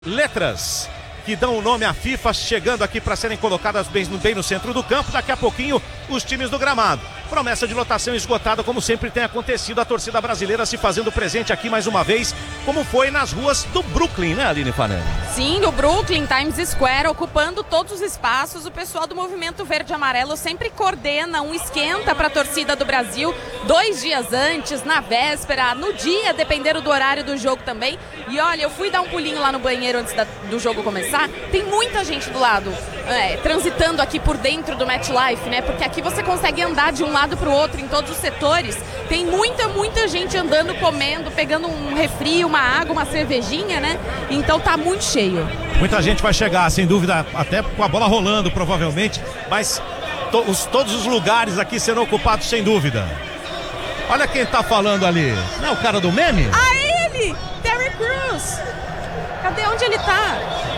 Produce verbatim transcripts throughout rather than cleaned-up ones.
Letras que dão o nome à FIFA chegando aqui para serem colocadas bem no, bem no centro do campo. Daqui a pouquinho os times do gramado. Promessa de lotação esgotada, como sempre tem acontecido. A torcida brasileira se fazendo presente aqui mais uma vez, como foi nas ruas do Brooklyn, né, Aline Fanelli? Sim, do Brooklyn, Times Square, ocupando todos os espaços. O pessoal do Movimento Verde e Amarelo sempre coordena um esquenta para a torcida do Brasil, dois dias antes, na véspera, no dia, dependendo do horário do jogo também. E olha, eu fui dar um pulinho lá no banheiro antes da, do jogo começar. Tem muita gente do lado, é, transitando aqui por dentro do MetLife, né? Porque aqui você consegue andar de um lado para o outro em todos os setores. Tem muita, muita gente andando, comendo, pegando um refri, uma água, uma cervejinha, né? Então tá muito cheio. Muita gente vai chegar, sem dúvida, até com a bola rolando, provavelmente. Mas to, os, todos os lugares aqui serão ocupados, sem dúvida. Olha quem tá falando ali. Não é o cara do meme? Ah, ele! Terry Crews! Cadê? Onde ele tá?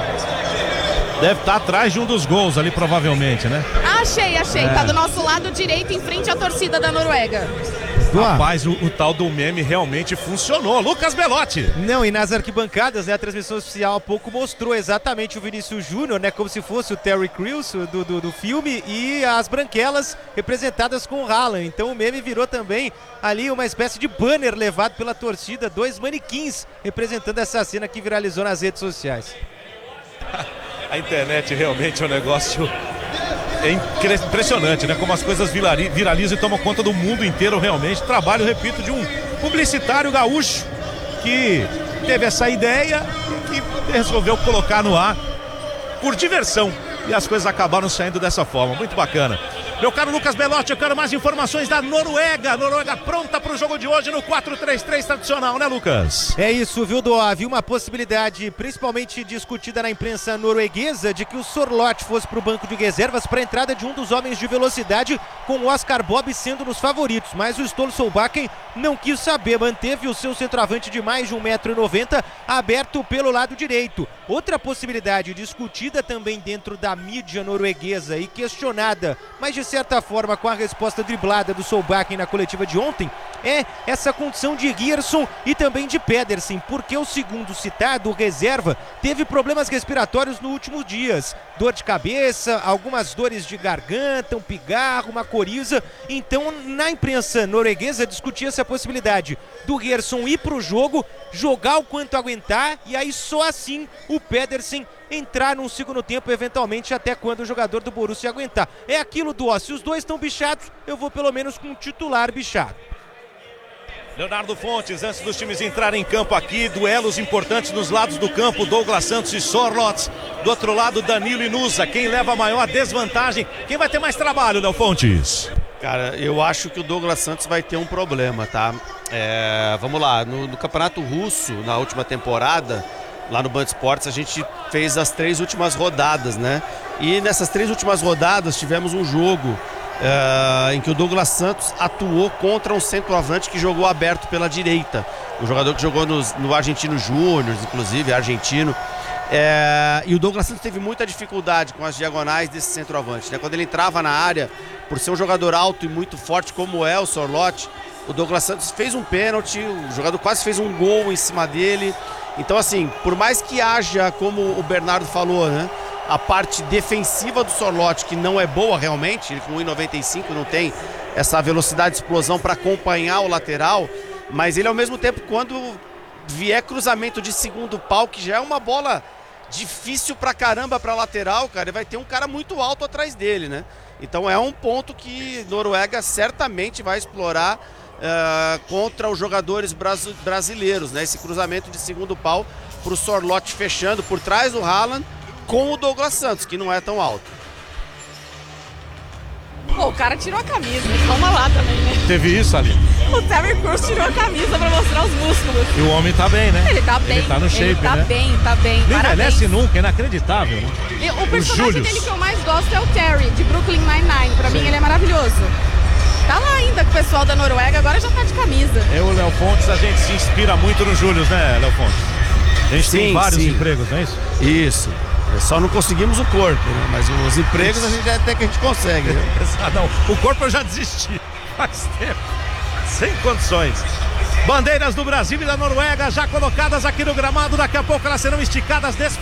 Deve estar atrás de um dos gols ali, provavelmente, né? Achei, achei. É. Tá do nosso lado direito, em frente à torcida da Noruega. Rapaz, o, o tal do meme realmente funcionou. Lucas Belotti. Não, e nas arquibancadas, né, a transmissão oficial há pouco mostrou exatamente o Vinícius Júnior, né, como se fosse o Terry Crews do, do, do filme, e as branquelas representadas com o Haaland. Então o meme virou também ali uma espécie de banner levado pela torcida, dois manequins representando essa cena que viralizou nas redes sociais. A internet realmente é um negócio é impressionante, né? Como as coisas viralizam e tomam conta do mundo inteiro realmente. Trabalho, repito, de um publicitário gaúcho que teve essa ideia e que resolveu colocar no ar por diversão. E as coisas acabaram saindo dessa forma. Muito bacana. Meu caro Lucas Belotti, eu quero mais informações da Noruega. Noruega pronta para o jogo de hoje no quatro três três tradicional, né, Lucas? É isso, viu, Doa? Havia uma possibilidade, principalmente discutida na imprensa norueguesa, de que o Sorloth fosse para o banco de reservas para a entrada de um dos homens de velocidade, com o Oscar Bob sendo nos favoritos. Mas o Ståle Solbakken não quis saber, manteve o seu centroavante de mais de um metro e noventa aberto pelo lado direito. Outra possibilidade discutida também dentro da mídia norueguesa e questionada, mas de certa forma com a resposta driblada do Solbakken na coletiva de ontem, é essa condição de Gerson e também de Pedersen, porque o segundo citado, o reserva, teve problemas respiratórios nos últimos dias, dor de cabeça, algumas dores de garganta, um pigarro, uma coriza. Então na imprensa norueguesa discutia-se a possibilidade do Gerson ir para o jogo, jogar o quanto aguentar, e aí só assim o Pedersen entrar num segundo tempo, eventualmente até quando o jogador do Borussia aguentar. É aquilo do ó, se os dois estão bichados, eu vou pelo menos com um titular bichado. Leonardo Fontes, antes dos times entrarem em campo aqui, duelos importantes nos lados do campo, Douglas Santos e Sorloth. Do outro lado, Danilo e Nusa. Quem leva a maior desvantagem? Quem vai ter mais trabalho, Léo Fontes? Cara, eu acho que o Douglas Santos vai ter um problema, tá? É, vamos lá, no, no Campeonato Russo, na última temporada, lá no Band Esportes, a gente fez as três últimas rodadas, né? E nessas três últimas rodadas tivemos um jogo Uh, em que o Douglas Santos atuou contra um centroavante que jogou aberto pela direita, um jogador que jogou nos, no Argentino Júnior, inclusive argentino, é, e o Douglas Santos teve muita dificuldade com as diagonais desse centroavante, né? Quando ele entrava na área, por ser um jogador alto e muito forte como é o Sorloth, o Douglas Santos fez um pênalti, o jogador quase fez um gol em cima dele. Então assim, por mais que haja, como o Bernardo falou, né, a parte defensiva do Sorloth, que não é boa realmente, ele com um e noventa e cinco não tem essa velocidade de explosão para acompanhar o lateral, mas ele ao mesmo tempo, quando vier cruzamento de segundo pau, que já é uma bola difícil pra caramba pra lateral, cara, ele vai ter um cara muito alto atrás dele, né? Então é um ponto que Noruega certamente vai explorar uh, contra os jogadores bras- brasileiros, né? Esse cruzamento de segundo pau pro Sorloth fechando por trás do Haaland, com o Douglas Santos, que não é tão alto. Pô, o cara tirou a camisa, toma lá também, né? Teve isso ali. O Terry Crews tirou a camisa pra mostrar os músculos. E o homem tá bem, né? Ele tá bem. Ele tá no shape, ele tá né? bem, tá bem. Não Parabéns. envelhece nunca, é inacreditável, né? E o personagem dele que eu mais gosto é o Terry, de Brooklyn Nine-Nine. Pra Sim. mim ele é maravilhoso. Tá lá ainda com o pessoal da Noruega, agora já tá de camisa. Eu, Léo Fontes, a gente se inspira muito no Július, né, Léo Fontes? A gente sim, tem vários sim. empregos, não é isso? Isso. Só não conseguimos o corpo, né? Mas os empregos a gente até que a gente consegue. Né? Não, o corpo eu já desisti faz tempo, sem condições. Bandeiras do Brasil e da Noruega já colocadas aqui no gramado. Daqui a pouco elas serão esticadas,